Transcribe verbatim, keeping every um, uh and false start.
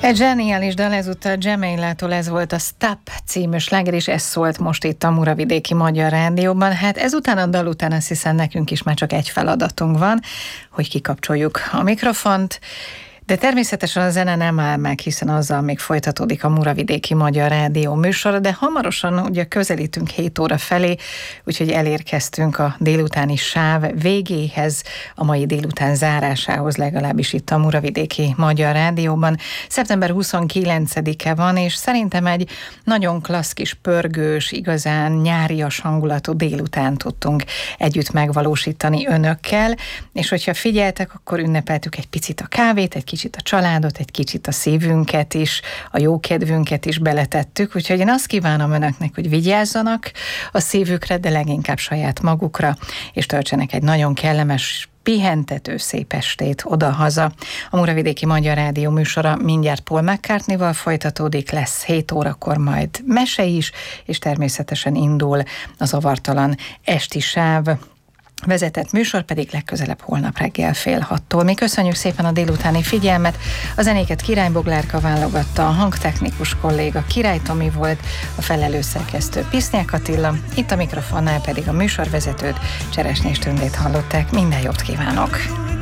Egy zseniális dal ezúttal Jameilától, ez volt a Stop című sláger, és ez szólt most itt a Muravidéki Magyar Rádióban. Hát ezután a dal után azt hiszem nekünk is már csak egy feladatunk van, hogy kikapcsoljuk a mikrofont. De természetesen a zene nem áll meg, hiszen azzal még folytatódik a Muravidéki Magyar Rádió műsora, de hamarosan ugye közelítünk hét óra felé, úgyhogy elérkeztünk a délutáni sáv végéhez, a mai délután zárásához, legalábbis itt a Muravidéki Magyar Rádióban. szeptember huszonkilencedike van, és szerintem egy nagyon klassz kis pörgős, igazán nyárias hangulatú délután tudtunk együtt megvalósítani önökkel, és hogyha figyeltek, akkor ünnepeltük egy picit a kávét, egy kicsit a családot, egy kicsit a szívünket is, a jókedvünket is beletettük, úgyhogy én azt kívánom önöknek, hogy vigyázzanak a szívükre, de leginkább saját magukra, és töltsenek egy nagyon kellemes, pihentető szép estét oda-haza. A Muravidéki Magyar Rádió műsora mindjárt Paul McCartney-val folytatódik, lesz hét órakor majd mese is, és természetesen indul az avartalan esti sáv. Vezetett műsor pedig legközelebb holnap reggel fél hattól. Mi köszönjük szépen a délutáni figyelmet. A zenéket Király Boglárka válogatta, a hangtechnikus kolléga Király Tomi volt, a felelősszerkesztő Pisznyák Attila, itt a mikrofonnál pedig a műsorvezetőt, Cseresnés Tündét hallották. Minden jót kívánok!